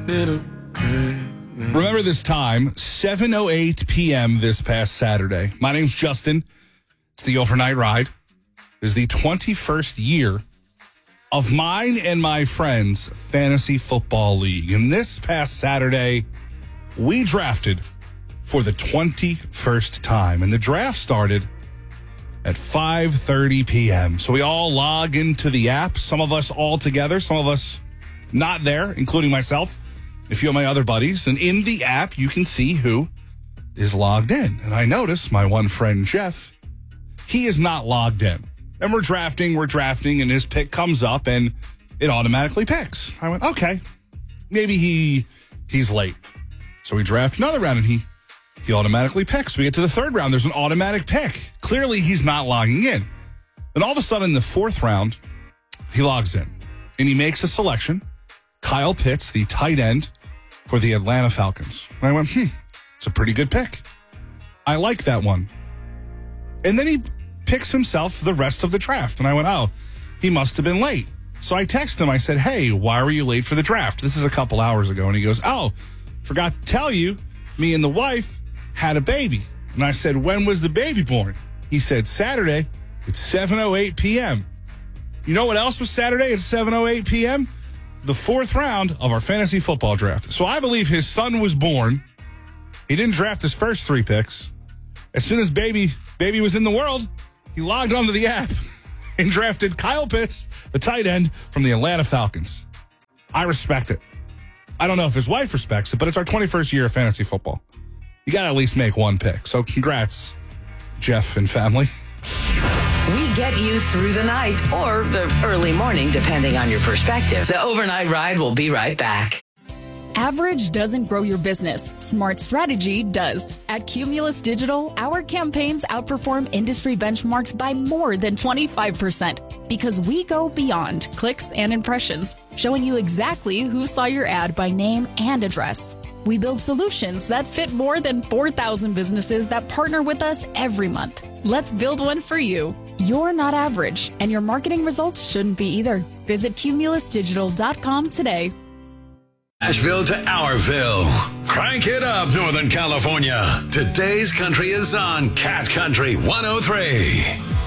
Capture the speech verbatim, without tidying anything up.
little crazy. Remember this time, seven oh eight p.m. this past Saturday. My name's Justin. It's the Overnight Ride. It is the twenty-first year of mine and my friends' fantasy football league. And this past Saturday, we drafted for the twenty-first time. And the draft started at five thirty p.m. So we all log into the app, some of us all together, some of us not there, including myself, a few of my other buddies. And in the app, you can see who is logged in. And I notice my one friend, Jeff, he is not logged in. And we're drafting, we're drafting, and his pick comes up, and it automatically picks. I went, okay, maybe he he's late. So we draft another round, and he he automatically picks. We get to the third round, there's an automatic pick. Clearly, he's not logging in. Then all of a sudden, in the fourth round, he logs in, and he makes a selection. Kyle Pitts, the tight end for the Atlanta Falcons. And I went, hmm, it's a pretty good pick. I like that one. And then he picks himself the rest of the draft. And I went, oh, he must have been late. So I texted him. I said, hey, why were you late for the draft? This is a couple hours ago. And he goes, oh, forgot to tell you, me and the wife had a baby. And I said, when was the baby born? He said, Saturday at seven oh eight p.m. You know what else was Saturday at seven oh eight p.m.? The fourth round of our fantasy football draft. So I believe his son was born. He didn't draft his first three picks. As soon as baby baby was in the world, he logged onto the app and drafted Kyle Pitts, the tight end from the Atlanta Falcons. I respect it. I don't know if his wife respects it, but it's our twenty-first year of fantasy football. You got to at least make one pick. So congrats, Jeff and family. We get you through the night or the early morning, depending on your perspective. The Overnight Ride will be right back. Average doesn't grow your business. Smart strategy does. At Cumulus Digital, our campaigns outperform industry benchmarks by more than twenty-five percent because we go beyond clicks and impressions, showing you exactly who saw your ad by name and address. We build solutions that fit more than four thousand businesses that partner with us every month. Let's build one for you. You're not average, and your marketing results shouldn't be either. Visit cumulus digital dot com today. Asheville to Ourville. Crank it up, Northern California. Today's country is on Cat Country one oh three.